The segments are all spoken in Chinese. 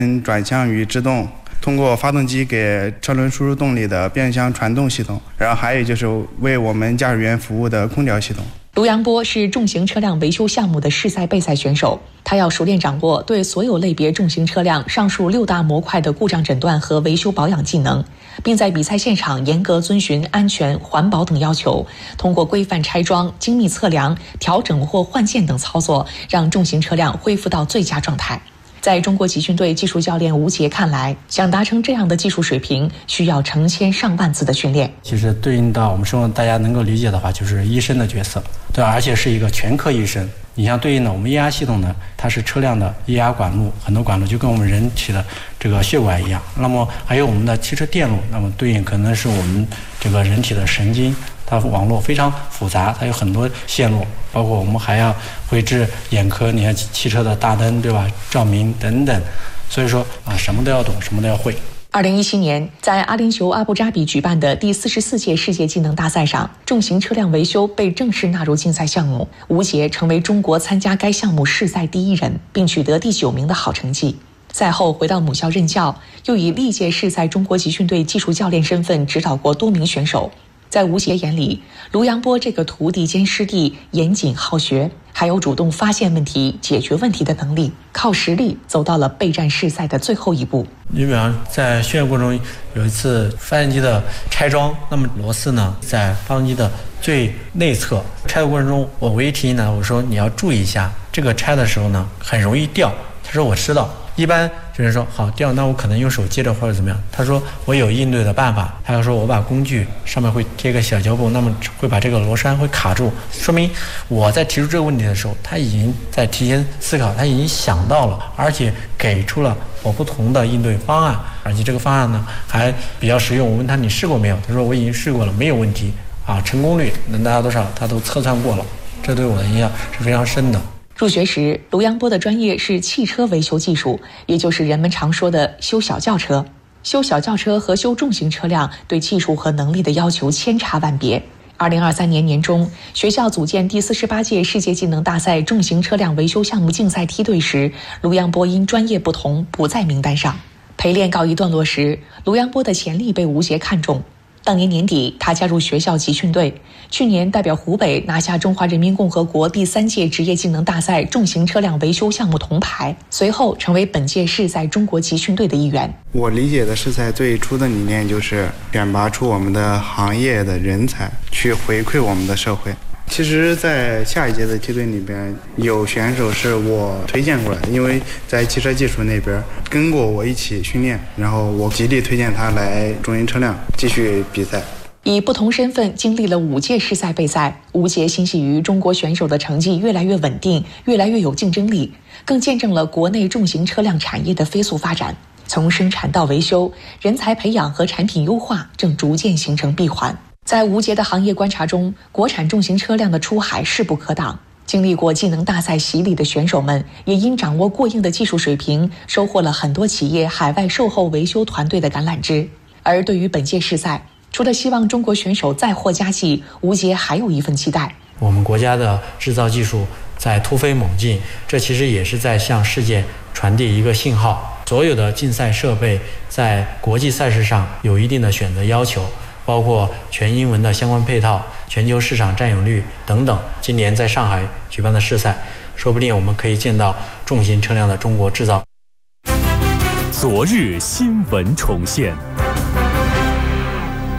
转向与制动，通过发动机给车轮输入动力的变相传动系统，然后还有就是为我们驾驶员服务的空调系统。 卢阳波是重型车辆维修项目的试赛备赛选手，他要熟练掌握对所有类别重型车辆上述6大模块的故障诊断和维修保养技能，并在比赛现场严格遵循安全、环保等要求，通过规范拆装、精密测量、调整或换件等操作，让重型车辆恢复到最佳状态。在中国集训队技术教练吴杰看来，想达成这样的技术水平，需要成千上万次的训练。 其实对应到我们说大家能够理解的话，就是医生的角色，对，而且是一个全科医生。你像对应的我们液压系统呢，它是车辆的液压管路，很多管路就跟我们人体的这个血管一样。那么还有我们的汽车电路，那么对应可能是我们这个人体的神经。它网络非常复杂，它有很多线路，包括我们还要绘制眼科，你看汽车的大灯，对吧？照明等等，所以说什么都要懂，什么都要会。 2017年，在阿联酋阿布扎比举办的第44届世界技能大赛上，重型车辆维修被正式纳入竞赛项目。吴杰成为中国参加该项目试赛第1人，并取得第9名的好成绩。赛后回到母校任教，又以历届试赛中国集训队技术教练身份指导过多名选手。在吴杰眼里，卢阳波这个徒弟兼师弟严谨好学，还有主动发现问题、解决问题的能力，靠实力走到了备战试赛的最后一步。 你比方在训练过程中，有一次发动机的拆装，那么螺丝呢在发动机的最内侧，拆的过程中，我唯一提醒他，我说你要注意一下，这个拆的时候呢很容易掉。他说我知道。一般就是说好掉，那我可能用手接着或者怎么样。他说我有应对的办法。他就说我把工具上面会贴个小胶布，那么会把这个螺栓会卡住，说明我在提出这个问题的时候，他已经在提前思考，他已经想到了，而且给出了我不同的应对方案，而且这个方案呢还比较实用。我问他你试过没有？他说我已经试过了，没有问题啊，成功率能达到多少他都测算过了，这对我的影响是非常深的。 入学时，卢阳波的专业是汽车维修技术，也就是人们常说的修小轿车。修小轿车和修重型车辆对技术和能力的要求千差万别。2023年年中，学校组建第48届世界技能大赛重型车辆维修项目竞赛梯队时，卢阳波因专业不同不在名单上。陪练告一段落时，卢阳波的潜力被吴杰看中。当年年底，他加入学校集训队，去年代表湖北拿下中华人民共和国第3届职业技能大赛重型车辆维修项目铜牌，随后成为本届试赛中国集训队的一员。 我理解的试赛最初的理念就是选拔出我们的行业的人才，去回馈我们的社会。其实在下一届的梯队里边，有选手是我推荐过来的，因为在汽车技术那边跟过我一起训练，然后我极力推荐他来重型车辆继续比赛。 以不同身份经历了5届试赛备赛，吴杰欣喜于中国选手的成绩越来越稳定，越来越有竞争力，更见证了国内重型车辆产业的飞速发展。从生产到维修，人才培养和产品优化正逐渐形成闭环。在吴杰的行业观察中，国产重型车辆的出海势不可挡。经历过技能大赛洗礼的选手们，也因掌握过硬的技术水平，收获了很多企业海外售后维修团队的橄榄枝。而对于本届试赛，除了希望中国选手再获佳绩，吴杰还有一份期待。 我们国家的制造技术在突飞猛进，这其实也是在向世界传递一个信号。所有的竞赛设备在国际赛事上有一定的选择要求，包括全英文的相关配套、全球市场占有率等等。今年在上海举办的试赛，说不定我们可以见到重型车辆的中国制造。 昨日新闻重现。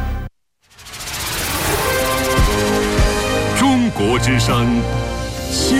中国之声。